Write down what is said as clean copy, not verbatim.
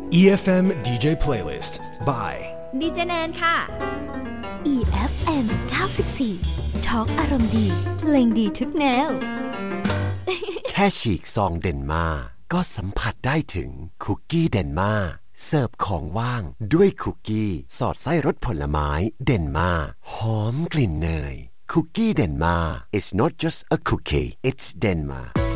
EFM DJ Playlist by ดีเจแนนค่ะ EFM 94 Talk อารมณ์ดีเพลงดีทุกแนวแค่ฉีกซองเดนมาร์ก็สัมผัสได้ถึงคุกกี้เดนมาร์เสิร์ฟของว่างด้วยคุกกี้สอดไส้รสผลไม้เดนมาร์หอมกลิ่นเนยคุกกี้เดนมาร์ It's not just a cookie it's Denmark